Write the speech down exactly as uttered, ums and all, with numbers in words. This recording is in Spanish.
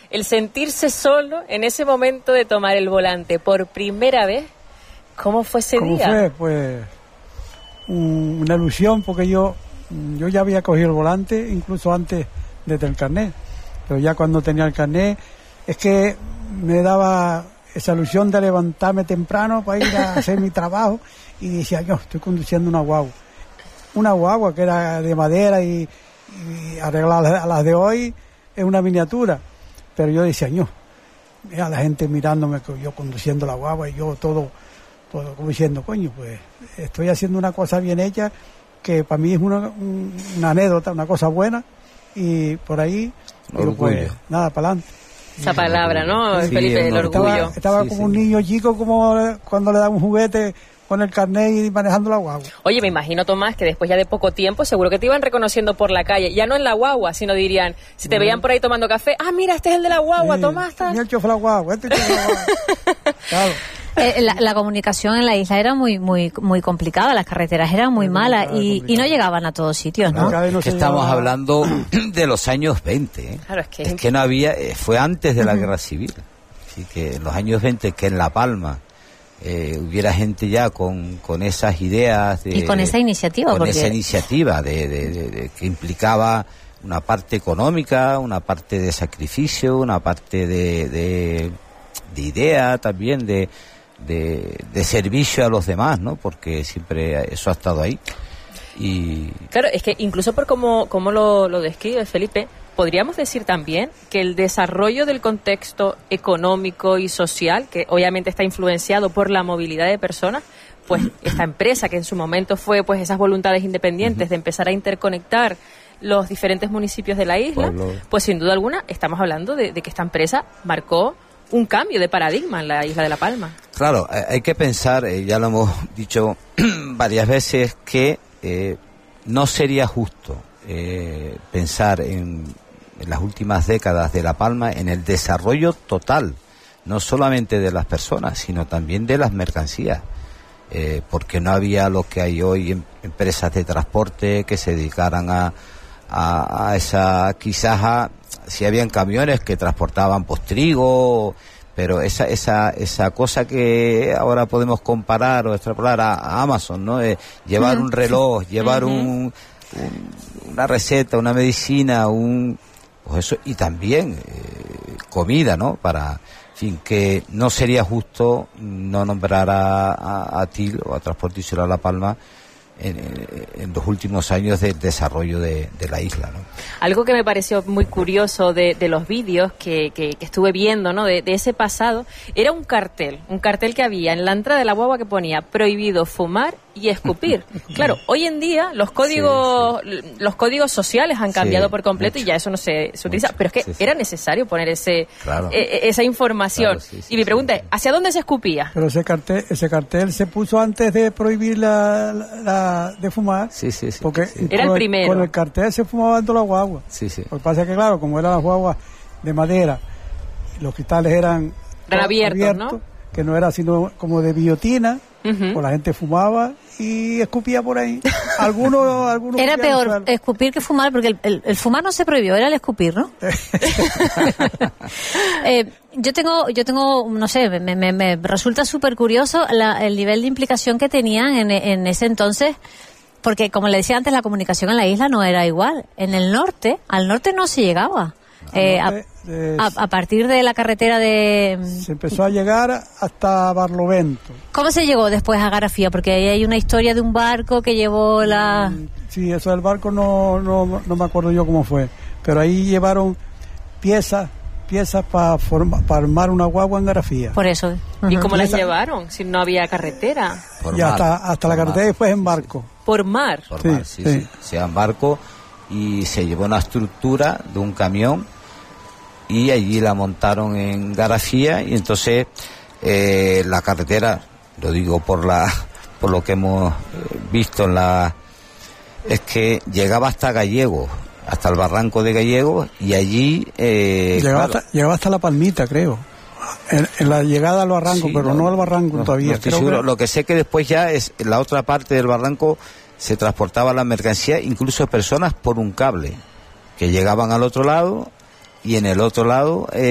el sentirse solo en ese momento de tomar el volante por primera vez, ¿cómo fue ese ¿Cómo día? fue? Pues un, una ilusión, porque yo, yo ya había cogido el volante, incluso antes desde el carnet, pero ya cuando tenía el carnet, es que me daba esa ilusión de levantarme temprano para ir a hacer mi trabajo, y decía, yo estoy conduciendo una guagua, una guagua que era de madera y, y arreglada a las de hoy es una miniatura, pero yo decía, yo, mira la gente mirándome, yo conduciendo la guagua y yo todo, todo como diciendo, coño, pues estoy haciendo una cosa bien hecha, que para mí es una, un, una anécdota, una cosa buena, y por ahí, digo, pues nada, para adelante. Esa palabra, ¿no, sí, Felipe? El orgullo. Estaba, estaba sí, como sí. un niño chico, como cuando le dan un juguete con el carnet y manejando la guagua. Oye, me imagino, Tomás, que después ya de poco tiempo seguro que te iban reconociendo por la calle, ya no en la guagua, sino dirían, si te veían por ahí tomando café, ah, mira, este es el de la guagua, Sí, Tomás. Tal. Mira el chofer de la guagua, este es el chofer de la guagua. Claro. Eh, la, la comunicación en la isla era muy muy muy complicada, las carreteras eran muy, muy malas y, y no llegaban a todos sitios, ¿no? Acá no Es que se estamos llevaba- hablando de los años veinte, ¿eh? Claro, es que... Es que no había, eh, fue antes de la guerra civil. Así que en los años veinte, que en La Palma eh, hubiera gente ya con, con esas ideas de, Y con esa iniciativa, con porque... esa iniciativa de, de- de- de- que implicaba una parte económica, una parte de sacrificio, una parte de, de, de idea también, de, de, de servicio a los demás, ¿no? Porque siempre eso ha estado ahí. Y Claro, es que incluso por cómo, cómo lo, lo describe Felipe, podríamos decir también que el desarrollo del contexto económico y social, que obviamente está influenciado por la movilidad de personas, pues esta empresa que en su momento fue pues esas voluntades independientes uh-huh. de empezar a interconectar los diferentes municipios de la isla, Pueblo. pues sin duda alguna estamos hablando de, de que esta empresa marcó un cambio de paradigma en la isla de La Palma. claro, hay que pensar, eh, ya lo hemos dicho varias veces, que eh, no sería justo eh, pensar en, en las últimas décadas de La Palma en el desarrollo total, no solamente de las personas, sino también de las mercancías, eh, porque no había lo que hay hoy en empresas de transporte que se dedicaran a, a, a esa, quizás a, si habían camiones que transportaban pues trigo, pero esa esa esa cosa que ahora podemos comparar o extrapolar a, a Amazon, ¿no? Eh, llevar uh-huh. un reloj, llevar uh-huh. un, un una receta, una medicina, un pues eso, y también eh, comida, ¿no? Para, en fin, que no sería justo no nombrar a, a, a T I L o a Transporte Insular La Palma En, en los últimos años del desarrollo de, de la isla, ¿no? Algo que me pareció muy curioso de, de los vídeos que, que, que estuve viendo, ¿no? De, de ese pasado, era un cartel, un cartel que había en la entrada de la guagua que ponía prohibido fumar y escupir. Claro, hoy en día los códigos sí, sí. los códigos sociales han cambiado sí, por completo mucho. Y ya eso no se, se utiliza, mucho. Pero es que sí, sí. era necesario poner ese claro. eh, esa información. Claro, sí, sí, y mi pregunta sí, es, ¿hacia dónde se escupía? Pero ese cartel, ese cartel se puso antes de prohibir la, la, la de fumar. Sí, sí, sí. Porque sí. Era el primero. Con el cartel se fumaba en toda la guagua. Sí, sí. Lo que pasa es que, claro, como eran las guaguas de madera, los cristales eran, eran abiertos, abiertos, ¿no? Que no era sino como de guillotina, uh-huh. pues la gente fumaba y escupía por ahí. Algunos, algunos Era peor escupir que fumar, porque el, el, el fumar no se prohibió, era el escupir, ¿no? eh, yo tengo, yo tengo, no sé, me, me, me resulta súper curioso la, el nivel de implicación que tenían en, en ese entonces, porque como le decía antes, la comunicación en la isla no era igual. En el norte, al norte no se llegaba. Eh, a, de, a, a partir de la carretera de... Se empezó a llegar hasta Barlovento. ¿Cómo se llegó después a Garafía? Porque ahí hay una historia de un barco que llevó la... Sí, eso del barco no, no, no me acuerdo yo cómo fue, pero ahí llevaron piezas piezas para para armar una guagua en Garafía. Por eso. Uh-huh. ¿Y cómo las llevaron? Si no había carretera. Por y mar, hasta, hasta la carretera y después en barco. Por mar. Por sí, mar, sí, sí. sí. Sea en barco, y se llevó una estructura de un camión y allí la montaron en Garafía, y entonces eh, la carretera, lo digo por la por lo que hemos visto en la, es que llegaba hasta Gallegos, hasta el barranco de Gallegos, y allí eh, llegaba, claro, hasta, llegaba hasta La Palmita, creo, en, en la llegada al barranco, sí, pero no, no al barranco no, todavía. No estoy creo seguro. Que... Lo que sé que después ya es la otra parte del barranco, se transportaba la mercancía, incluso personas, por un cable que llegaban al otro lado, y en el otro lado eh,